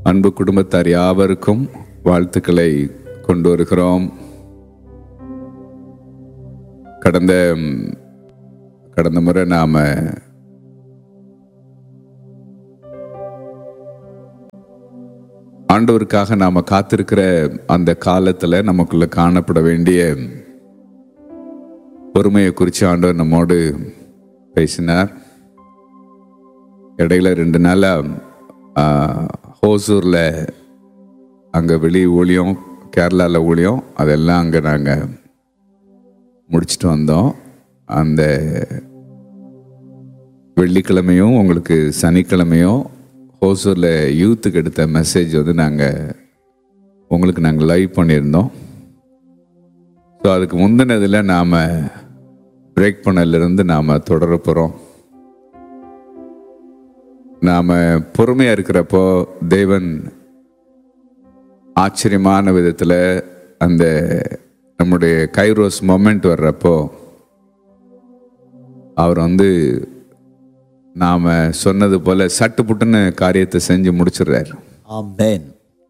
அன்பு குடும்பத்தார் யாவருக்கும் வாழ்த்துக்களை கொண்டு வருகிறோம். கடந்த முறை நாம ஆண்டவருக்காக நாம காத்திருக்கிற அந்த காலத்துல நமக்குள்ள காணப்பட வேண்டிய பொறுமையை குறித்து ஆண்டவர் நம்மோடு பேசினார். இடையில 2 நாளா ஹோசூர்ல அங்க வெளி ஊழியம், கேரளாவில் ஊழியம், அதெல்லாம் அங்கே நாங்கள் முடிச்சுட்டு வந்தோம். அந்த வெள்ளிக்கிழமையும் உங்களுக்கு சனிக்கிழமையும் ஹோசூரில் யூத்துக்கு எடுத்த மெசேஜ் வந்து நாங்கள் லைவ் பண்ணியிருந்தோம். ஸோ அதுக்கு முந்தினதில் நாம் பிரேக் பண்ணலிருந்து நாம் தொடர போகிறோம். நாம் பொறுமையாக இருக்கிறப்போ தேவன் ஆச்சரியமான விதத்தில் அந்த நம்முடைய கைரோஸ் மொமெண்ட் வர்றப்போ அவர் வந்து நாம் சொன்னது போல சட்டு புட்டுன்னு காரியத்தை செஞ்சு முடிச்சிடுறாரு. Amen.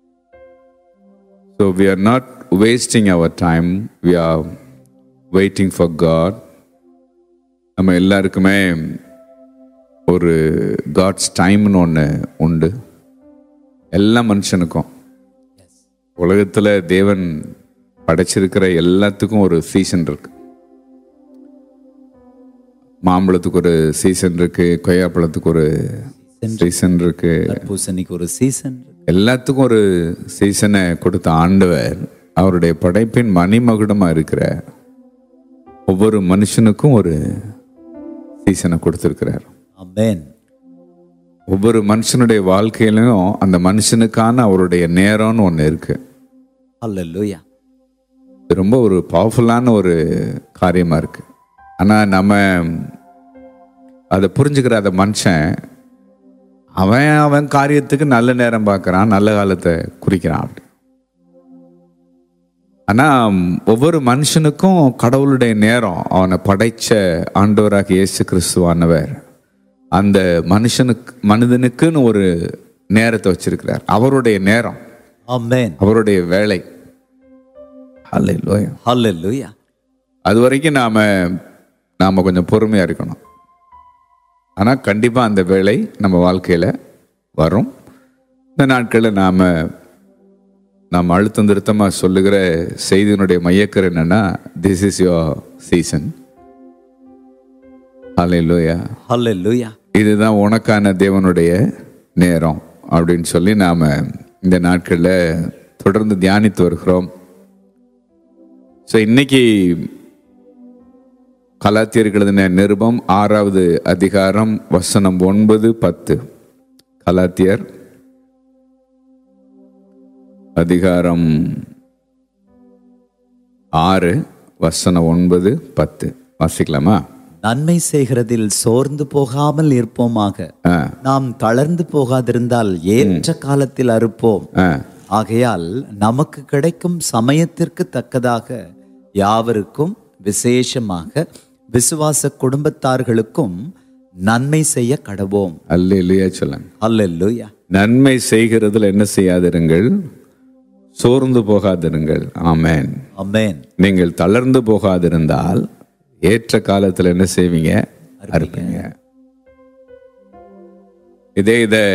So we are not wasting our time. We are waiting for God. நம்ம எல்லாருக்குமே ஒரு காட்ஸ் டைம்னு ஒன்று உண்டு. எல்லா மனுஷனுக்கும் உலகத்தில் தேவன் படைச்சிருக்கிற எல்லாத்துக்கும் ஒரு சீசன் இருக்கு. மாம்பழத்துக்கு ஒரு சீசன் இருக்கு, கொய்யாப்பழத்துக்கு ஒரு சீசன் இருக்கு, பூசணிக்கு ஒரு சீசன், எல்லாத்துக்கும் ஒரு சீசனை கொடுத்த ஆண்டவர் அவருடைய படைப்பின் மணிமகுடமா இருக்கிற ஒவ்வொரு மனுஷனுக்கும் ஒரு சீசனை கொடுத்திருக்கிறார். ஆமென். ஒவ்வொரு மனுஷனுடைய வாழ்க்கையிலும் அந்த மனுஷனுக்கான அவருடைய நேரம்னு ஒன்று இருக்கு. ஹல்லேலூயா. ரொம்ப ஒரு பவர்ஃபுல்லான ஒரு காரியமா இருக்கு. ஆனால் நம்ம அதை புரிஞ்சுக்கிற அந்த மனுஷன் அவன் காரியத்துக்கு நல்ல நேரம் பார்க்குறான், நல்ல காலத்தை குறிக்கிறான். அப்படி ஆனால் ஒவ்வொரு மனுஷனுக்கும் கடவுளுடைய நேரம், அவனை படைச்ச ஆண்டவராக இயேசு கிறிஸ்துவானவர் அந்த மனிதனுக்குன்னு ஒரு நேரத்தை வச்சிருக்கிறார். அவருடைய நேரம், ஆமென், அவருடைய வேலை. ஹல்லேலூயா, ஹல்லேலூயா. அது வரைக்கும் நாம கொஞ்சம் பொறுமையா இருக்கணும். ஆனா கண்டிப்பா அந்த வேலை நம்ம வாழ்க்கையில வரும். இந்த நாட்களில் நாம் அழுத்தம் திருத்தமா சொல்லுகிற செய்தியினுடைய மையக்கரு என்னன்னா, திஸ் இஸ் யுவர் சீசன். ஹல்லேலூயா, ஹல்லேலூயா. இதுதான் உனக்கான தேவனுடைய நேரம் அப்படின்னு சொல்லி நாம இந்த நாட்களில் தொடர்ந்து தியானித்து வருகிறோம். ஸோ இன்னைக்கு கலாத்தியருக்கு எழுதின நிருபம் 6வது அதிகாரம் வசனம் 9-10. கலாத்தியர் அதிகாரம் 6 வசனம் 9-10 வாசிக்கலாமா? நன்மை செய்கிறதில் சோர்ந்து போகாமல் இருப்போமாக, நாம் தளர்ந்து போகாதிருந்தால் ஏற்ற காலத்தில் அறுப்போம். ஆகையால் நமக்கு கிடைக்கும் சமயத்திற்கு தக்கதாக யாவருக்கும், விசேஷமாக விசுவாச குடும்பத்தார்களுக்கும் நன்மை செய்ய கடவோம். அல்லேலூயா சொல்லுங்க. அல்லேலூயா. நன்மை செய்கிறதுல என்ன செய்யாதிருங்கள், சோர்ந்து போகாதிருங்கள். ஆமென், ஆமென். நீங்கள் தளர்ந்து போகாதிருந்தால் ஏற்ற காலத்துல என்ன செய்வீங்க, அறுப்பீங்க. இதை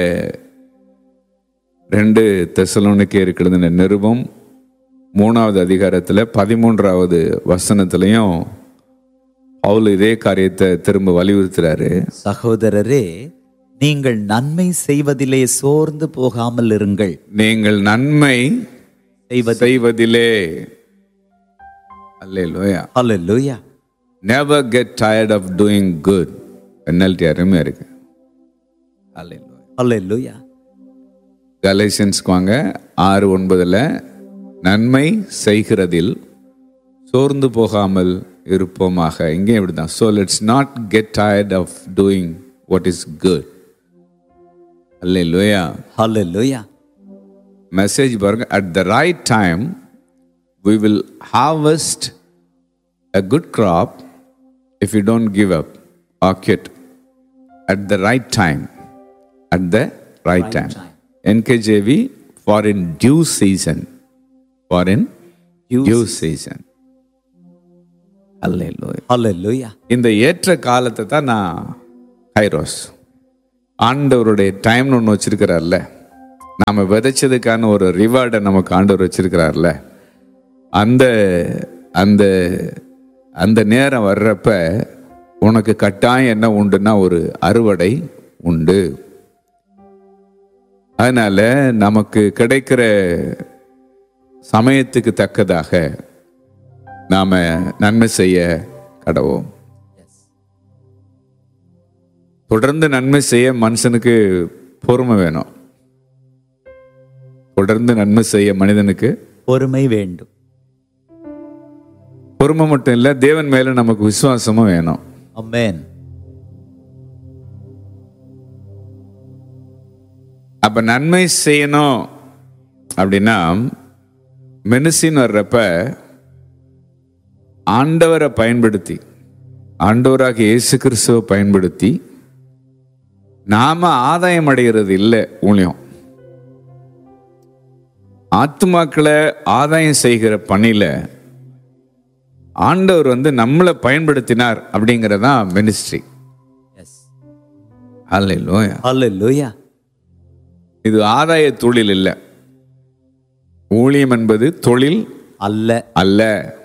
2 தெசலோனிக்கேயருக்கு எழுதின நிருபம் 3வது அதிகாரத்துல 13வது வசனத்திலையும் பவுல் இதே காரியத்தை திரும்ப வலியுறுத்துறாரு. சகோதரரே, நீங்கள் நன்மை செய்வதிலே சோர்ந்து போகாமல் இருங்கள். நீங்கள் நன்மை செய்வதிலே, அல்லேலூயா, அல்லேலூயா. never get tired of doing good. NLT அருமையா இருக்கு. அல்லேலூயா, அல்லேலூயா. கலேசியன்ஸ்க்கு வாங்க 6:9 நன்மை செய்கிறதில் சோர்ந்து போகாமல் இருப்போமாக. இங்கே இப்படிதான். So let's not get tired of doing what is good. Hallelujah, hallelujah. Message பாருங்க. At the right time we will harvest a good crop if you don't give up or quit. At the right time, at the right time. NKJV, for in due season. For in due season. Hallelujah. ஹalleluya. இந்த ஏற்ற காலத்தை தான் நான் kairos, ஆண்டவருடைய டைம்னு ஒன்று வச்சிருக்கிறார்ல, நாம விதைச்சதுக்கான ஒரு ரிவார்டை நமக்கு ஆண்டவர் வச்சிருக்கிறார்ல, அந்த அந்த அந்த நேரம் வர்றப்ப உனக்கு கட்டாயம் என்ன உண்டுன்னா ஒரு அறுவடை உண்டு. அதனால நமக்கு கிடைக்கிற சமயத்துக்கு தக்கதாக நாம நன்மை செய்ய கடவோம். தொடர்ந்து நன்மை செய்ய மனுஷனுக்கு பொறுமை வேணும். தொடர்ந்து நன்மை செய்ய மனிதனுக்கு பொறுமை வேண்டும். பொறுமை மட்டும் இல்ல, தேவன் மேல நமக்கு விசுவாசமும் வேணும். ஆமென். அப்ப நன்மை செய்யணும் அப்படின்னா மெனுசின்னு வர்றப்ப ஆண்டவரை பயன்படுத்தி, ஆண்டவராக இயேசு கிறிஸ்துவை பயன்படுத்தி நாம ஆதாயம் அடைகிறது இல்லை. ஊழியம் ஆத்துமாக்களை ஆதாயம் செய்கிற பணியில ஆண்டவர் நம்மளை பயன்படுத்தினார் அப்படிங்கறதான் மினிஸ்ட்ரி. ஹல்லேலூயா. ஹalleluya. இது ஆதாய தொழில் இல்லை. ஊழியம் என்பது தொழில் அல்ல அல்ல.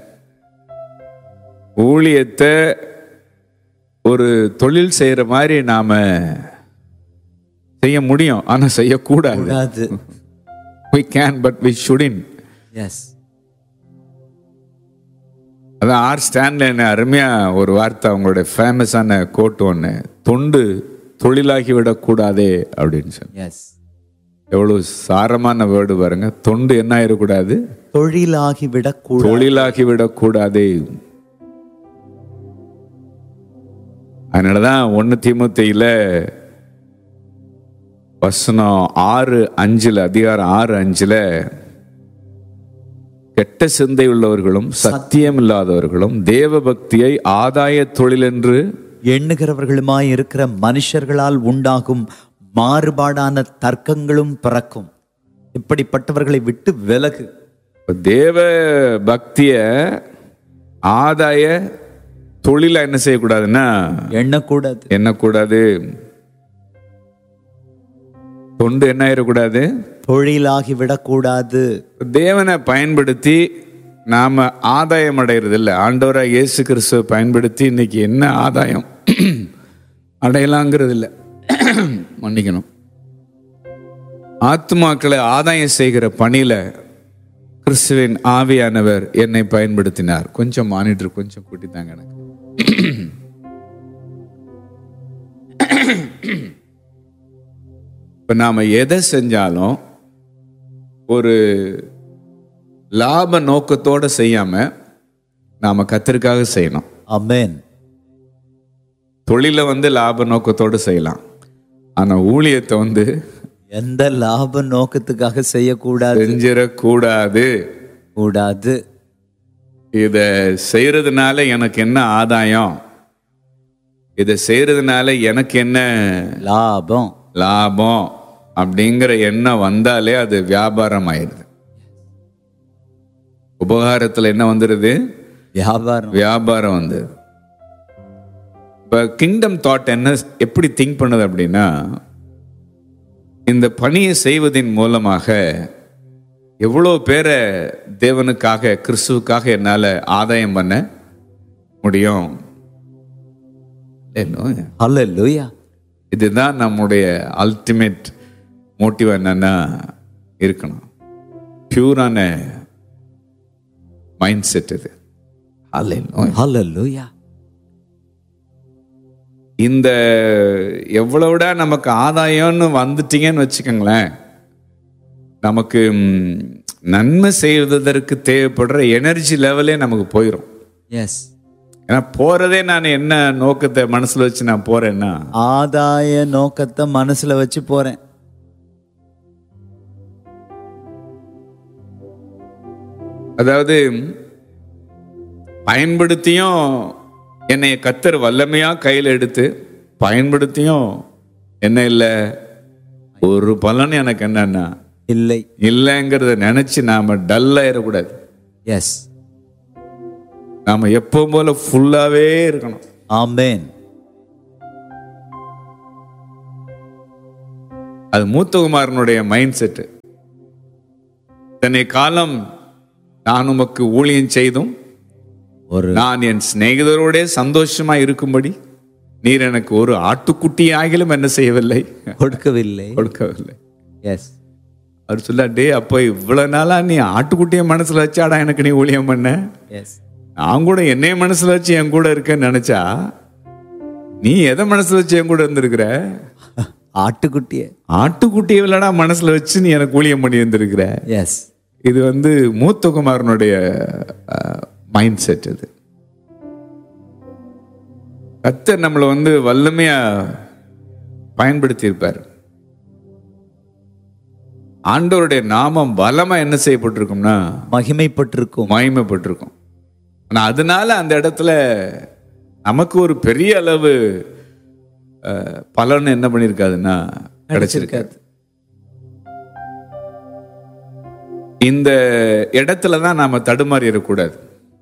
ஊழியத்தை ஒரு தொழில் செய்யற மாதிரி நாம செய்ய முடியும், ஆனா செய்யக்கூடாது. We can but we shouldn't. Yes. அதான் ஆர் ஸ்டான்லி அருமையா ஒரு வார்த்தை, அவங்களுடைய ஃபேமஸான கோட் ஒன்று, தொண்டு தொழிலாகி விடக்கூடாதே அப்படின்னு சொல்லி. Yes. எவ்வளவு சாரமான வேர்டு பாருங்க. தொண்டு என்ன ஆயிடக்கூடாது? தொழிலாகி விடக்கூடாது. தொழிலாகி விடக்கூடாதே. அதனாலதான் 1 தீமோத்தேயுல வசனம் 6:5, அதிகாரம் 6:5, கெட்ட சிந்தை உள்ளவர்களும் சத்தியம் இல்லாதவர்களும் தேவ பக்தியை ஆதாய தொழில் என்று எண்ணுகிறவர்களுமாய் இருக்கிற மனுஷர்களால் உண்டாகும் மாறுபாடான தர்க்கங்களும் பிறக்கும். இப்படிப்பட்டவர்களை விட்டு விலகு. தேவ பக்திய ஆதாய தொழில என்ன செய்யக்கூடாதுன்னா எண்ணக்கூடாது. தொண்டு என்ன ஆயிடக்கூடாது? தொழிலாகி விடக்கூடாது. தேவனை பயன்படுத்தி நாம ஆதாயம் அடைகிறது இல்லை. ஆண்டவராக இயேசு கிறிஸ்துவை பயன்படுத்தி இன்னைக்கு என்ன ஆதாயம் அடையலாங்கிறது இல்லை. மன்னிக்கணும். ஆத்துமாக்களை ஆதாயம் செய்கிற பணியில கிறிஸ்துவின் ஆவியானவர் என்னை பயன்படுத்தினார். கொஞ்சம் மானிட்டர் கொஞ்சம் கூட்டித்தாங்க எனக்கு. இப்ப நாம எதை செஞ்சாலும் ஒரு லாப நோக்கத்தோட செய்யாம நாம கர்த்தருக்காக செய்யணும். ஆமென். தொழில லாப நோக்கத்தோடு செய்யலாம், ஆனா ஊழியத்தை எந்த லாப நோக்கத்துக்காக செய்யக்கூடாது, செஞ்சிடக்கூடாது. இத செய்யறதுனால எனக்கு என்ன ஆதாயம், இத செய்யறதுனால எனக்கு என்ன லாபம் அப்படிங்கிற எண்ணம் வந்தாலே அது வியாபாரம் ஆயிடுது. உபகாரத்துல என்ன வந்துருது? வியாபாரம் வந்து. இப்ப கிங்டம் தாட் என்ன எப்படி திங்க் பண்ணுது அப்படின்னா, இந்த பணியை செய்வதன் மூலமாக எவ்வளவு பேரை தேவனுக்காக கிறிஸ்துவுக்காக என்னால ஆதாயம் பண்ண முடியும். ஹல்லேலூயா. இதுதான் நம்முடைய அல்டிமேட் மோட்டிவ். என்னன்னா இருக்கணும் பியூரான மைண்ட் செட். இது ஹல்லேலூயா. இந்த எவ்வளவுடா நமக்கு ஆதாயம்னு வந்துட்டீங்கன்னு வச்சுக்கோங்களேன், நமக்கு நன்மை செய்வதற்கு தேவைப்படுற எனர்ஜி லெவலே நமக்கு போயிடும். எஸ். ஏன்னா போறதே நான் என்ன நோக்கத்தை மனசுல வச்சு நான் போறேன்னா, ஆதாய நோக்கத்தை மனசுல வச்சு போறேன். அதாவது பயன்படுத்தியும் என்னை கர்த்தர் வல்லமையா கையில் எடுத்து பயன்படுத்தியும் என்ன இல்லை ஒரு பலன் எனக்கு என்னன்னா இல்லை. இல்லைங்கிறத நினைச்சு நாம டல் ஆயிடக்கூடாது. எஸ். நாம எப்பவும் போல ஃபுல்லாவே இருக்கணும். ஆமென். அது மூத்தகுமாரனுடைய மைண்ட் செட். தன்னை காலம் நான் உமக்கு ஊழியம் செய்தும் நான் என் சிநேகிதரோட சந்தோஷமா இருக்கும்படி நீர் எனக்கு ஒரு ஆட்டுக்குட்டி ஆகிலும் என்ன செய்யவில்லை, கொடுக்கவில்லை. எஸ். அவர் சொல்ல, டே அப்போ இவ்வளவு நாளா நீ ஆட்டுக்குட்டிய மனசுல வச்சாடா எனக்கு நீ ஊழியம் பண்ண. எஸ். நான் கூட என்னைய மனசுல வச்சு என் கூட இருக்கேன்னு நினைச்சா நீ எதை மனசுல வச்சு என் கூட இருந்திருக்கிற? ஆட்டுக்குட்டிய வில்லடா மனசுல வச்சு நீ எனக்கு ஊழியம் பண்ணி வந்திருக்கிற. எஸ். இது மூத்தகுமாரனுடைய மைண்ட் செட். இது கர்த்தர் நம்மளை வல்லமையா பயன்படுத்தி இருப்பார். ஆண்டவருடைய நாமம் பலமா என்ன செய்யப்பட்டிருக்கும்னா மகிமைப்பட்டிருக்கும். ஆனா அதனால அந்த இடத்துல நமக்கு ஒரு பெரிய அளவு பலன் என்ன பண்ணிருக்காதுன்னா கிடைச்சிருக்காது. இந்த இடத்துலதான் நாம தடுமாறி இருக்கக்கூடாது.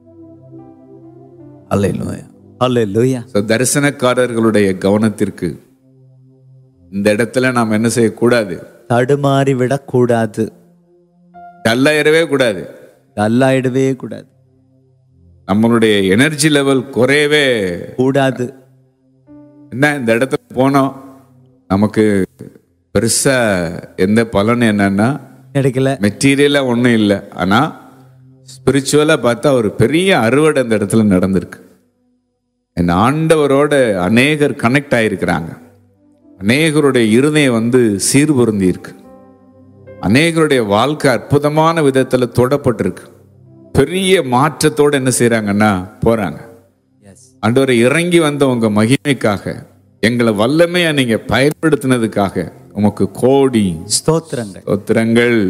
அல்லேலூயா. தரிசனக்காரர்களுடைய கவனத்திற்கு இந்த இடத்துல நாம் என்ன செய்யக்கூடாது? தடுமாறி விடக்கூடாது. டல்லாயிடவே கூடாது. நம்மளுடைய எனர்ஜி லெவல் குறையவே கூடாது. என்ன இந்த இடத்துல போனோம் நமக்கு பெருசா எந்த பலன் என்னன்னா கிடைக்கல, மெட்டீரியலா ஒண்ணும் இல்லை. ஆனா ஸ்பிரிச்சுவலா பார்த்தா ஒரு பெரிய அறுவடை அந்த இடத்துல நடந்திருக்கு. என் ஆண்டவரோட அநேகர் கனெக்ட் ஆயிருக்கிறாங்க. அநேகருடைய இருதயம் சீர்பொருந்தி இருக்கு. அநேகருடைய வாழ்க்கை அற்புதமான விதத்துல தொடப்பட்டிருக்கு. பெரிய மாற்றத்தோட என்ன செய்யறாங்கன்னா போறாங்க. ஆண்டவரை இறங்கி வந்த உங்க மகிமைக்காக, எங்களை வல்லமையா நீங்க பயன்படுத்தினதுக்காக உமக்கு கோடி ஸ்தோத்திரங்கள்.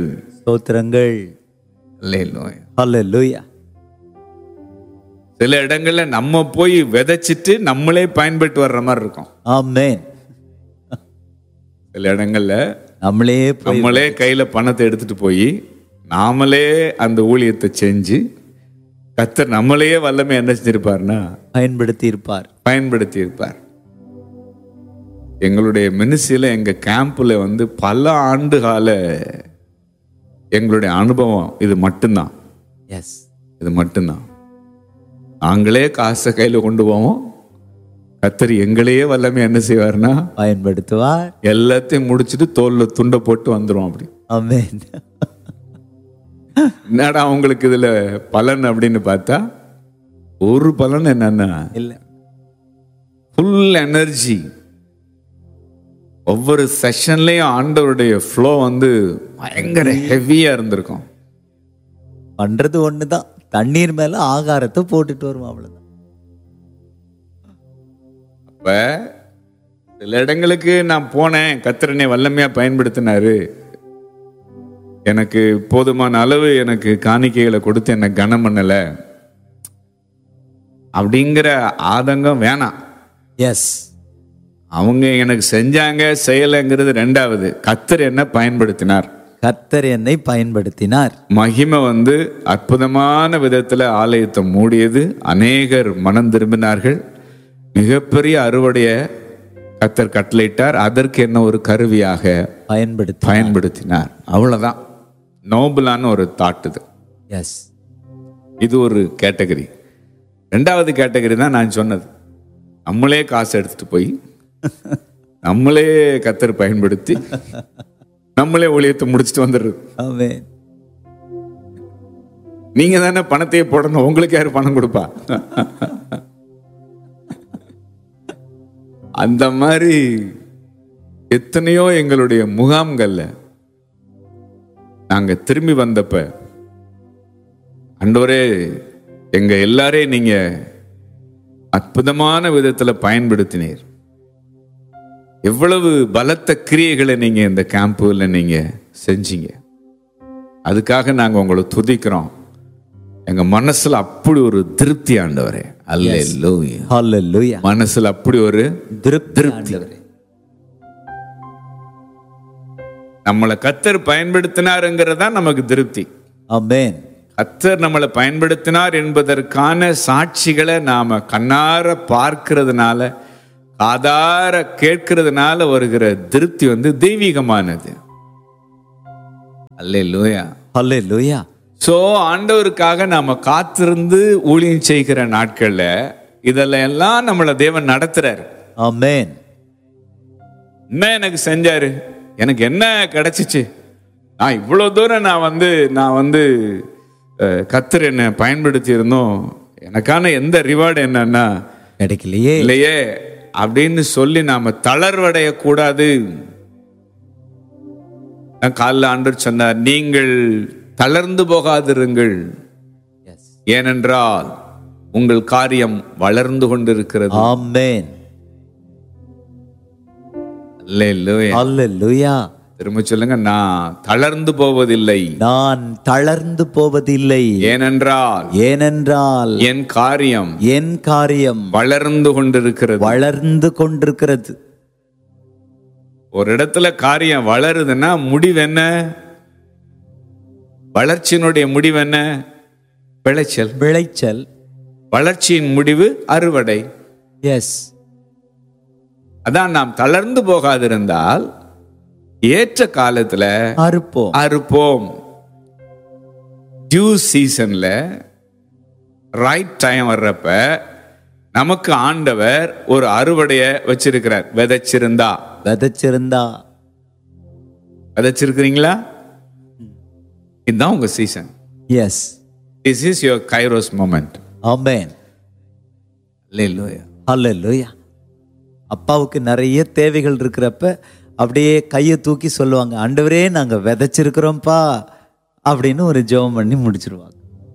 அல்லேலூயா. சில இடங்கள்ல நம்ம போய் விதைச்சிட்டு நம்மளே பயன்பட்டு வர்ற மாதிரி இருக்கும். ஆமென். சில இடங்கள்ல நம்மளே கையில பணத்தை எடுத்துட்டு போய் நாமளே அந்த ஊழியத்தை செஞ்சு கர்த்தர் நம்மளையே வல்லமை என்ன செஞ்சிருப்பார்னா பயன்படுத்தி இருப்பார். எங்களுடைய மினிஸ்ட்ரியில எங்க கேம்ப்ல பல ஆண்டு கால எங்களுடைய அனுபவம் இது மட்டும்தான். நாங்களே காசை கையில கொண்டு போவோம். கர்த்தர் எங்களையே வல்லமை என்ன செய்வார்னா பயன்படுத்துவார். எல்லாத்தையும் முடிச்சுட்டு தோல்ல துண்டை போட்டு வந்துரும். அப்படி ஆமென். என்னடா உங்களுக்கு இதுல பலன் அப்படின்னு பார்த்தா ஒரு பலன் என்னன்னா இல்ல. Full energy. ஒவ்வொரு செஷன்லயும் ஆண்டவருடைய ஃப்ளோ பயங்கர ஹெவியா இருந்திருக்கும். பண்றது ஒண்ணுதான், தண்ணீர் மேல ஆகாரத்தை போட்டுட்டு வரும், அவ்வளவுதான். அப்ப சில இடங்களுக்கு நான் போனேன், கர்த்தர் வல்லமையா பயன்படுத்தினாரு, எனக்கு போதுமான அளவு எனக்கு காணிக்கைகளை கொடுத்து என்ன கனம் பண்ணல அப்படிங்கிற ஆதங்கம் வேணாம். எஸ். அவங்க எனக்கு செஞ்சாங்க செய்யலைங்கிறது ரெண்டாவது. கர்த்தர் என்ன பயன்படுத்தினார், என்னை பயன்படுத்தினார். மகிமை அற்புதமான விதத்துல ஆலயத்தை மூடியது. அநேகர் மனம் திரும்பினார்கள். மிகப்பெரிய அறுவடைய கர்த்தர் கட்டளையிட்டார். அதற்கு என்ன ஒரு கருவியாக பயன்படுத்தினார். அவ்வளவுதான். நோபலான ஒரு தாட் இது. எஸ். இது ஒரு கேட்டகரி. ரெண்டாவது கேட்டகரி தான் நான் சொன்னது. நம்மளே காசு எடுத்துட்டு போய் நம்மளே கர்த்தர் பயன்படுத்தி நம்மளே ஊழியத்தை முடிச்சுட்டு வந்துடுறது. ஆமென். நீங்க தானே பணத்தையே போடணும், உங்களுக்கு யாரு பணம் கொடுப்பா? அந்த மாதிரி எத்தனையோ எங்களுடைய முகாம்கள்ல நாங்க திரும்பி வந்தப்ப, ஆண்டவரே எங்க எல்லாரையும் நீங்க அற்புதமான விதத்துல பயன்படுத்தினீர். எவ்வளவு பலத்த கிரியைகளை நீங்க இந்த கேம்புல நீங்க செஞ்சீங்க. அதுக்காக நாங்க உங்களை துதிக்கிறோம். எங்க மனசுல அப்படி ஒரு திருப்தி ஆண்டவரே. அல்லேலூயா. அல்லேலூயா. மனசுல அப்படி ஒரு திருப்தி. நம்மளை கர்த்தர் பயன்படுத்தினாருங்கிறது தான் நமக்கு திருப்தி. ஆமென். கர்த்தர் நம்மளை பயன்படுத்தினார் என்பதற்கான சாட்சிகளை நாம கண்ணார பார்க்கிறதுனால, காதார கேட்கிறதுனால வருகிற திருப்தி தெய்வீகமானது. அல்லேலூயா. ஹல்லேலூயா. சோ ஆண்டவருக்காக நாம காத்திருந்து ஊழியம் செய்கிற நாட்கள்ல இதெல்லாம் எல்லாம் நம்மள தேவன் நடத்துறாரு. ஆமென். என்ன எனக்கு செஞ்சாரு, எனக்கு என்ன கிடைச்சிச்சு, நான் இவ்வளவு தூரம் நான் கர்த்தர் என்னை பயன்படுத்தி இருந்தோம், எனக்கான எந்த ரிவார்டு என்னன்னா கிடைக்கலையே இல்லையே அப்படின்னு சொல்லி நாம தளர்வடைய கூடாது. காலைல ஆண்டவர் சொன்னார், நீங்கள் தளர்ந்து போகாதிருங்கள், ஏனென்றால் உங்கள் காரியம் வளர்ந்து கொண்டிருக்கிறது. ஆமென். அல்லேலூயா. ஹல்லேலூயா. திரும்ப சொல்லுங்க, நான் தளர்ந்து போவதில்லை, நான் தளர்ந்து போவதில்லை, ஏனென்றால் என் காரியம் வளர்ந்து கொண்டிருக்கிறது. வளர்ந்து கொண்டிருக்கிறது. ஒரு இடத்துல காரியம் வளருதுன்னா முடிவு என்ன? வளர்ச்சியினுடைய முடிவு என்ன? விளைச்சல். வளர்ச்சியின் முடிவு அறுவடை. எஸ். அதான் நாம் தளர்ந்து போகாதிருந்தால் ஏற்ற காலத்துல அறுப்போம். டியூ சீசன்ல ரைட் டைம் வர்றப்ப நமக்கு ஆண்டவர் ஒரு அறுவடைய வச்சிருக்கிறார். விதைச்சிருக்கிறீங்களா? இதுதான் உங்க season. S. This is your kairos moment. ஆமென். அல்லேலூயா. ஹல்லேலூயா. அப்பாவுக்கு நிறைய தேவைகள் இருக்கிறப்ப அப்படியே கையை தூக்கி சொல்லுவாங்க, ஆண்டவரே நாங்க விதைச்சிருக்கிறோம்ப்பா அப்படின்னு ஒரு ஜெபம் பண்ணி முடிச்சிருவாங்க.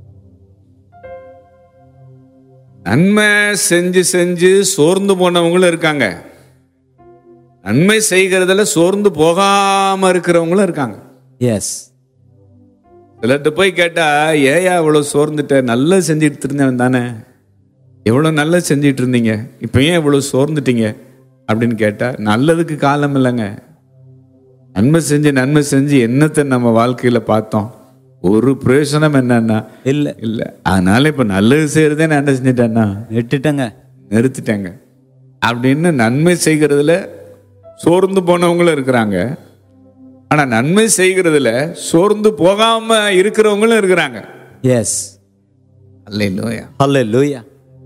நன்மை செஞ்சு செஞ்சு சோர்ந்து போனவங்களும் இருக்காங்க, நன்மை செய்கிறதுல சோர்ந்து போகாம இருக்கிறவங்களும் இருக்காங்க. எஸ். சிலர்கிட்ட போய் கேட்டா, ஏயா இவ்வளவு சோர்ந்துட்ட, நல்லா செஞ்சுட்டு இருந்தவன் தானே, எவ்வளவு நல்லா செஞ்சிட்டு இருந்தீங்க, இப்ப ஏன் இவ்வளவு சோர்ந்துட்டீங்க அப்படின்னு கேட்டா, நல்லதுக்கு காலம் இல்லைங்க. நன்மை செஞ்சு என்னத்தை நம்ம வாழ்க்கையில பார்த்தோம்? ஒரு பிரயோஜனம் என்னன்னா இல்ல. அதனால இப்ப நல்லது செய்யறதே நான் என்ன செஞ்சிட்டேன்னா நிறுத்திட்டேங்க அப்படின்னு நன்மை செய்கிறதுல சோர்ந்து போனவங்களும் இருக்கிறாங்க. ஆனா நன்மை செய்கிறதுல சோர்ந்து போகாம இருக்கிறவங்களும் இருக்கிறாங்க. எஸ். அல்லேலூயா. ஹல்லேலூயா.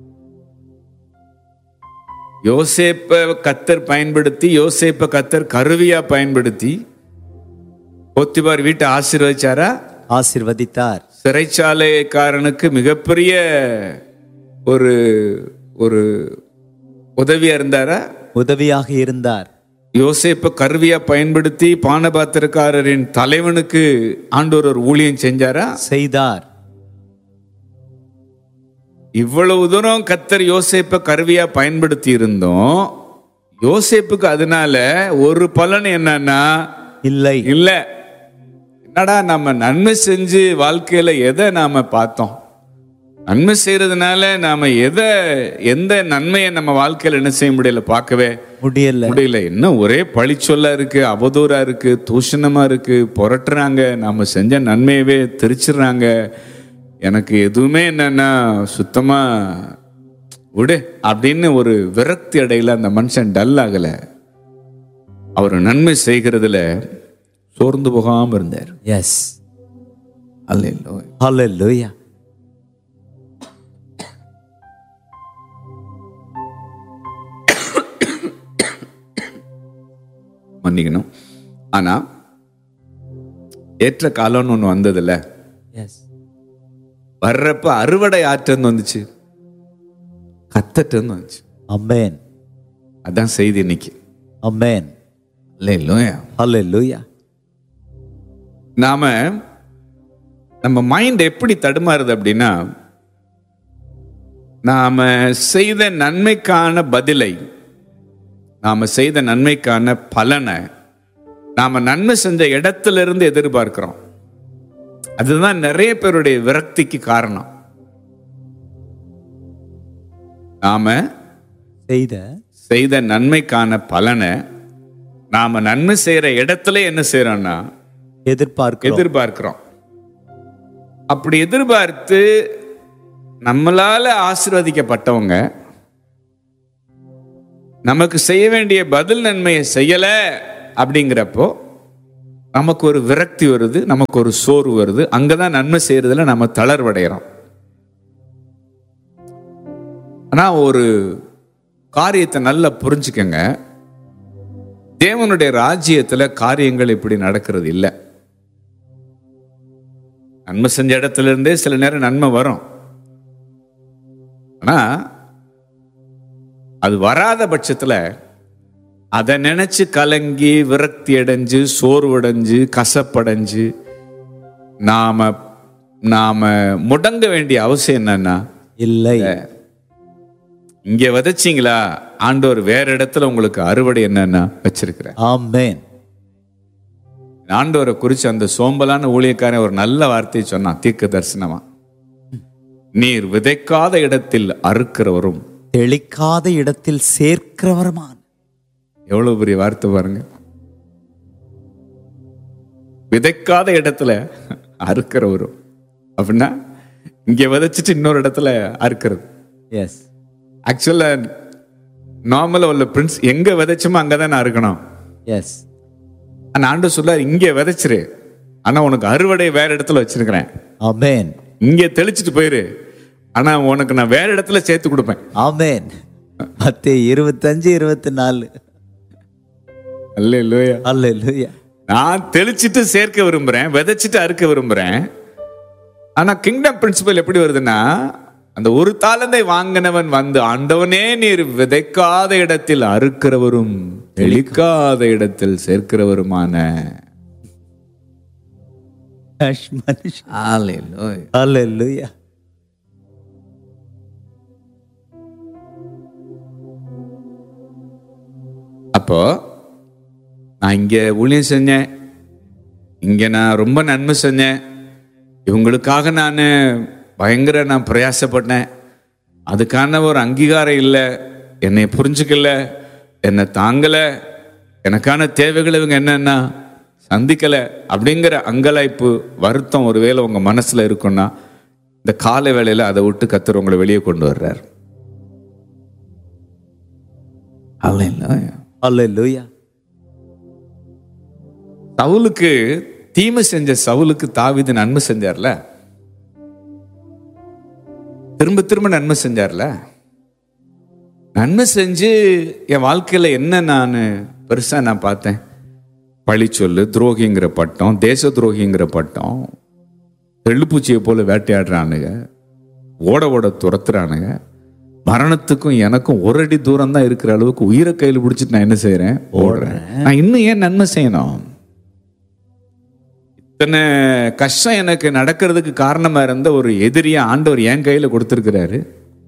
யோசேப்பை கர்த்தர் கருவியா பயன்படுத்தி போத்திபார் வீட்டை ஆசீர்வதித்தார். சிறைச்சாலைக்காரனுக்கு மிகப்பெரிய ஒரு ஒரு உதவியாக இருந்தார். யோசேப்பை கருவியா பயன்படுத்தி பானபாத்திரக்காரரின் தலைவனுக்கு ஆண்டவர் ஒரு ஊழியம் செய்தார். இவ்வளவு தூரம் கர்த்தர் யோசேப்பை கருவியா பயன்படுத்தி இருந்தோம். யோசேப்புக்கு அதனால ஒரு பலன் என்னன்னா இல்ல. என்னடா நம்ம நன்மை செஞ்சு வாழ்க்கையில எதை நாம பார்த்தோம்? நன்மை செய்யறதுனால நாம எந்த நன்மையை நம்ம வாழ்க்கையில என்ன செய்ய முடியல, பார்க்கவே முடியல. என்ன ஒரே பழிச்சொல்லா இருக்கு, அவதூறா இருக்கு, தூஷணமா இருக்கு, புரட்டுறாங்க, நம்ம செஞ்ச நன்மையவே திரிச்சிடுறாங்க. எனக்கு எதுவுமே என்னன்னா சுத்தமா விடு அப்படின்னு ஒரு விரக்தி அடையில அந்த மனுஷன் டல் ஆகல. அவர் நன்மை செய்கிறதுல சோர்ந்து போகாம இருந்தார். எஸ். அல்லேலூயா. ஹல்லேலூயா. மன்னிக்கணும். ஆனா ஏற்ற காலம்னு ஒண்ணு வந்ததில்ல. எஸ். வர்றப்ப அறுவடை ஆற்றன்னு வந்துச்சு, கத்தட்டுன்னு வந்துச்சு. ஆமென். அதான் செய்தி இன்னைக்கு. ஆமென். அல்லேலூயா. ஹல்லேலூயா. நம்ம மைண்ட் எப்படி தடுமாறுது அப்படின்னா, நாம செய்த நன்மைக்கான பதிலை, நாம செய்த நன்மைக்கான பலனை நாம நன்மை செஞ்ச இடத்துல இருந்து எதிர்பார்க்கிறோம். அதுதான் நிறைய பேருடைய விரக்திக்கு காரணம். நாம செய்த நன்மைக்கான பலனை நாம நன்மை செய்யற இடத்துல என்ன செய்யறோம்னா எதிர்பார்க்கிறோம். அப்படி எதிர்பார்த்து நம்மளால ஆசீர்வதிக்கப்பட்டவங்க நமக்கு செய்ய வேண்டிய பதில் நன்மையை செய்யல அப்படிங்கிறப்போ நமக்கு ஒரு விரக்தி வருது, நமக்கு ஒரு சோர்வு வருது. அங்கதான் நன்மை செய்யறதுல நம்ம தளர்வடைகிறோம். ஆனா ஒரு காரியத்தை நல்லா புரிஞ்சுக்கங்க, தேவனுடைய ராஜ்யத்துல காரியங்கள் இப்படி நடக்கிறது இல்லை. நன்மை செஞ்ச இடத்துல இருந்தே சில நேரம் நன்மை வரும். ஆனா அது வராத பட்சத்துல அதை நினைச்சு கலங்கி விரக்தி அடைஞ்சு சோர்வடைஞ்சு கசப்படைஞ்சு நாம நாம முடங்க வேண்டிய அவசியம் என்னன்னா இல்லை. இங்க விதைச்சிங்களா, ஆண்டவர் வேற இடத்துல உங்களுக்கு அறுவடை என்னன்னா வச்சிருக்கிற. ஆமென். ஆண்டவரை குறிச்சு அந்த சோம்பலான ஊழியக்காரன் ஒரு நல்ல வார்த்தையை சொன்னான், தீர்க்க தரிசனமா. நீர் விதைக்காத இடத்தில் அறுக்கிறவரும் தெளிக்காத இடத்தில் சேர்க்கிறவருமான. எவ்வளவு பெரிய வார்த்தை பாருங்க. விதைக்காத இடத்துல அறுக்கிறவரும் அப்படின்னா இங்க விதைச்சிட்டு இன்னொரு இடத்துல அறுக்கிறது. எஸ். ஆக்சுவலா நார்மலா உள்ள பிரின்ஸ் எங்க விதைச்சோமோ அங்கதான் நான் இருக்கணும். எஸ். ஆண்டு சொல்ல இங்க விதைச்சிரு, ஆனா உனக்கு அறுவடை வேற இடத்துல வச்சிருக்கிறேன். ஆமென். இங்க தெளிச்சிட்டு போயிரு, ஆனா உனக்கு நான் வேற இடத்துல சேர்த்து கொடுப்பேன். ஆமென். மத்தேயு 25:24. அல்லேலூயா. அல்லேலூயா. நான் தெளிச்சிட்டு சேர்க்க விரும்புறேன், விதைச்சிட்டு அறுக்க விரும்புறேன். ஆனா கிங்டம் பிரின்சிபல் எப்படி வருதுன்னா, அந்த ஒரு தாளந்தை வாங்கினவன் வந்து, ஆண்டவனே நீர் விதைக்காத இடத்தில் அறுக்கிறவரும் தெளிக்காத இடத்தில் சேர்க்கிறவருமான. அல்லேலூயா. அப்போ நான் இங்க ஊழியம் செஞ்சேன், இங்க நான் ரொம்ப நன்மை செஞ்சேன், இவங்களுக்காக நான் பயங்கர பிரயாசப்பட்டேன், அதுக்கான ஒரு அங்கீகாரம் இல்லை, என்னை புரிஞ்சுக்கல, என்னை தாங்கல, எனக்கான தேவைகள் இவங்க என்னன்னா சந்திக்கல அப்படிங்கிற அங்கலாய்ப்பு வருத்தம் ஒருவேளை உங்க மனசுல இருக்குன்னா, இந்த காலை வேளையில அதை விட்டு கர்த்தர் உங்களை வெளியே கொண்டு வர்றார். அல்லேலூயா. சவுலுக்கு தீமை செஞ்ச சவுலுக்கு தாவீது நன்மை செஞ்சார்ல, திரும்ப திரும்ப நன்மை செஞ்சார்ல. நன்மை செஞ்சு என் வாழ்க்கையில என்ன நான் பெருசா நான் பார்த்தேன், பழி சொல்லு, துரோகிங்கிற பட்டம், தேச துரோகிங்கிற பட்டம், தெள்ளுப்பூச்சியை போல வேட்டையாடுறானுங்க, ஓட ஓட துரத்துறானுங்க, மரணத்துக்கும் எனக்கும் ஒரு அடி தூரம் தான் இருக்கிற அளவுக்கு உயிரை கையில் பிடிச்சிட்டு நான் என்ன செய்யறேன், ஓடுறேன். நான் இன்னும் ஏன் நன்மை செய்யணும்? இத்தனை கஷ்டம் எனக்கு நடக்கிறதுக்கு காரணமா இருந்த ஒரு எதிரியா ஆண்டவர் என் கையில கொடுத்திருக்கிறாரு.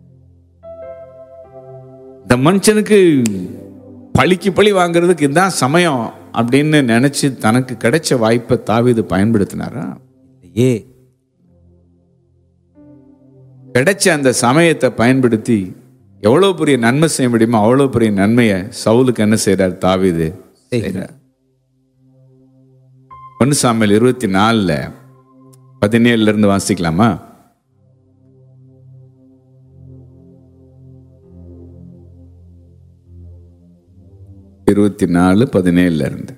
இந்த மனுஷனுக்கு பழிக்கு பழி வாங்குறதுக்கு இதுதான் சமயம் அப்படின்னு நினைச்சு தனக்கு கிடைச்ச வாய்ப்பை தாவீது பயன்படுத்தினாரா? ஏ கிடைச்ச அந்த சமயத்தை பயன்படுத்தி எவ்வளவு பெரிய நன்மை செய்ய முடியுமோ அவ்வளவு பெரிய நன்மையை சவுலுக்கு என்ன செய்யறார், தாவீது செய்யறார். 1 சாமுவேல் 24:17 இருந்து வாசிக்கலாமா? இருந்து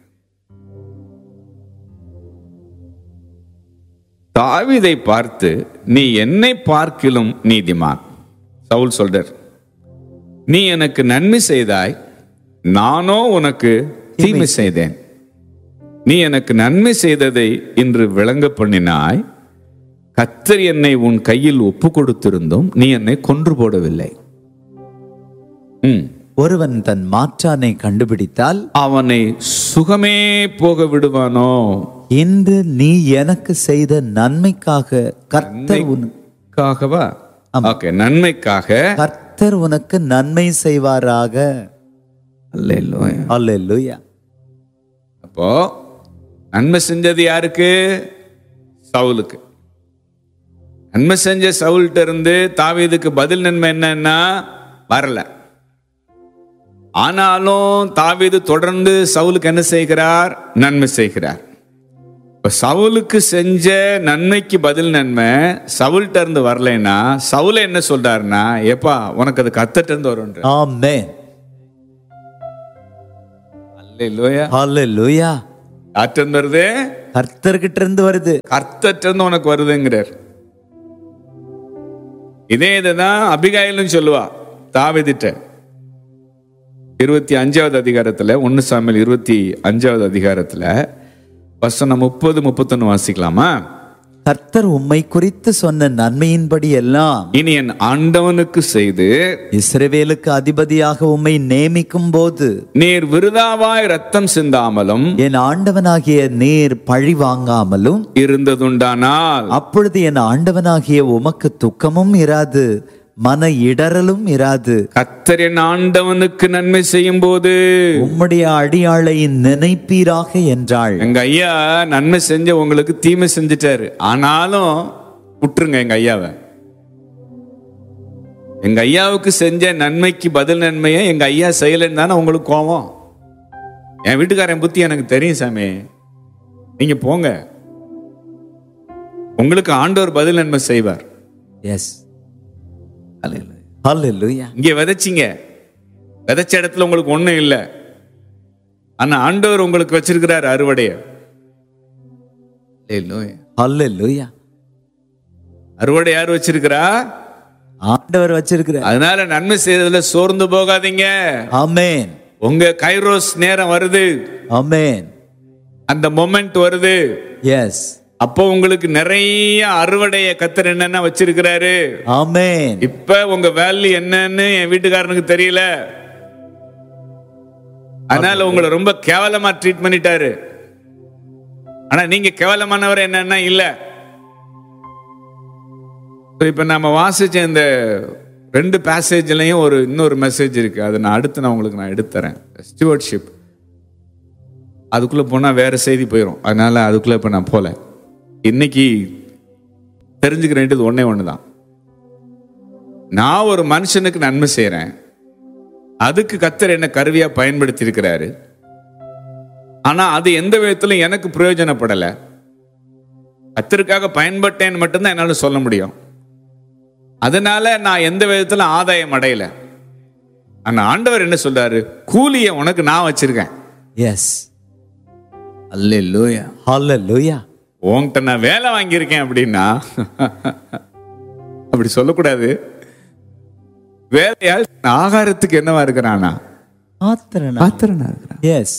தாவீதை பார்த்து, நீ என்னை பார்க்கிலும் நீதிமான். சவுல் சொல்றார், நீ எனக்கு நன்மை செய்தாய், நானோ உனக்கு தீமை செய்தேன். நீ எனக்கு நன்மை செய்ததை இன்று விளங்க பண்ணினாய். கர்த்தர் என்னை உன் கையில் ஒப்பு கொடுத்திருந்தும் நீ என்னை கொன்று போடவில்லை. ஒருவன் தன் மாற்றானை கண்டுபிடித்தால் அவனை சுகமே போக விடுவானோ? இன்று நீ எனக்கு செய்த நன்மைக்காக கர்த்தர் உனக்காகவா? ஓகே, நன்மைக்காக கர்த்தர் உனக்கு நன்மை செய்வாராக. அல்லேலூயா. அல்லேலூயா. அப்போ நன்மை செஞ்சது யாருக்கு? சவுலுக்கு. நன்மை செஞ்ச சவுல்ட்ட இருந்து தாவீதுக்கு பதில் நன்மை என்னன்னா வரல. ஆனாலும் தாவீது தொடர்ந்து சவுலுக்கு என்ன செய்கிறார்? நன்மை செய்கிறார். இப்ப சவுலுக்கு செஞ்ச நன்மைக்கு பதில் நன்மை சவுல்ட்ட இருந்து வரலைன்னா சவுல என்ன சொல்றாருன்னா, ஏப்பா உனக்கு அது கர்த்தர்ட்ட இருந்து வரும்ன்ற. ஆமென். அல்லேலூயா. ஹalleluya. யார்ட்ட இருந்து வருது? கர்த்தர்கிட்ட இருந்து வருது. கர்த்தர்ட்ட இருந்து உனக்கு வருதுங்கிறார். இதே இதுதான் அபிகாயிலும் சொல்லுவா தாவீதுட்ட. 25வது அதிகாரத்துல 1 சாமுவேல் 25வது அதிகாரத்துல வசனம் 30-31 வாசிக்கலாமா? கர்த்தர் உம்மை குறித்து சொன்ன நன்மையின்படி எல்லாம் இனி என் ஆண்டவனுக்கு செய்து இஸ்ரவேலுக்கு அதிபதியாக உம்மை நியமிக்கும் போது நீர் விருதாவாய் ரத்தம் சிந்தாமலும் என் ஆண்டவனாகிய நீர் பழி வாங்காமலும் இருந்ததுண்டானால் அப்பொழுது என் ஆண்டவனாகிய உமக்கு துக்கமும் இராது, மன இடறலும் இராது. கர்த்தர் என் ஆண்டவனுக்கு நன்மை செய்யும் போது உம்முடைய அடியாளை நினைப்பீராக என்றாள். எங்க ஐயா நன்மை செஞ்ச உங்களுக்கு தீமை செஞ்சிட்டாரு, ஆனாலும் விட்டுருங்க எங்க ஐயாவை. எங்க ஐயாவுக்கு செஞ்ச நன்மைக்கு பதில் நன்மையை எங்க ஐயா செய்யலைன்னு தானே உங்களுக்கு கோவம். என் வீட்டுக்காரன் புத்தி எனக்கு தெரியும் சாமி, நீங்க போங்க, உங்களுக்கு ஆண்டவர் பதில் நன்மை செய்வார். எஸ், ஹalleluya. இங்க விதைச்சிங்க, விதைச்ச இடத்துல உங்களுக்கு ஒண்ணும் இல்லை, ஆனா ஆண்டவர் உங்களுக்கு வச்சிருக்கிறார் அறுவடைய. ஹalleluya. அறுவடை யார் வச்சிருக்கிறா? ஆண்டவர் வச்சிருக்கிறார். அதனால நன்மை செய்யறதுல சோர்ந்து போகாதீங்க. ஆமென். உங்க கைரோஸ் நேரம் வருது, ஆமென். அந்த மொமெண்ட் வருது. எஸ், அப்போ உங்களுக்கு நிறைய அறுவடைய கர்த்தர் என்னென்ன வச்சிருக்கிறாரு. ஆமென். இப்ப உங்க வேல்யூ என்னன்னு என் வீட்டுக்காரனுக்கு தெரியல, அதனால உங்களை ரொம்ப கேவலமா ட்ரீட் பண்ணிட்டாரு. ஆனா நீங்க கேவலமானவர் என்னன்னா இல்ல. இப்ப நாம வாசிச்ச இந்த 2 பேசேஜ்லயும் இன்னொரு மெசேஜ் இருக்கு. அதை நான் உங்களுக்கு எடுத்து தரேன். ஸ்டூவர்ட்ஷிப், அதுக்குள்ள போனா வேற செய்தி போயிடும், அதனால அதுக்குள்ள இப்ப நான் போல. இன்னைக்கு தெரிஞ்சுக்க வேண்டியது ஒண்ணுதான். நான் ஒரு மனுஷனுக்கு நன்மை செய்யறேன், அதுக்கு கர்த்தர் என்ன கருவியா பயன்படுத்தி இருக்கிறாரு, ஆனா அது எந்த விதத்திலும் எனக்கு பிரயோஜனப்படல. கர்த்தருக்காக பயன்பட்டேன்னு மட்டும்தான் என்னால சொல்ல முடியும். அதனால நான் எந்த விதத்திலும் ஆதாயம் அடையல. ஆனா ஆண்டவர் என்ன சொல்றாரு? கூலியை உனக்கு நான் வச்சிருக்கேன். எஸ், அல்லேலூயா, ஹalleluya. உன்கிட்ட நான் வேலை வாங்கியிருக்கேன் அப்படின்னா அப்படி சொல்லக்கூடாது. வேலையால் ஆகாரத்துக்கு என்னவா இருக்கிறானா? பாத்திரனா இருக்கிறான். எஸ்,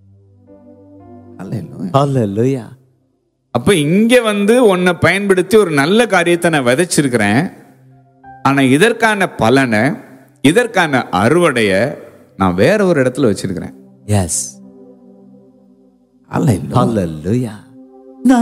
ஹalleluya. அப்ப இங்க உன்னை பயன்படுத்தி ஒரு நல்ல காரியத்தை நான் விதைச்சிருக்கிறேன், ஆனா இதற்கான பலனை, இதற்கான அறுவடைய நான் வேற ஒரு இடத்துல வச்சிருக்கிறேன். எஸ், ஹalleluya.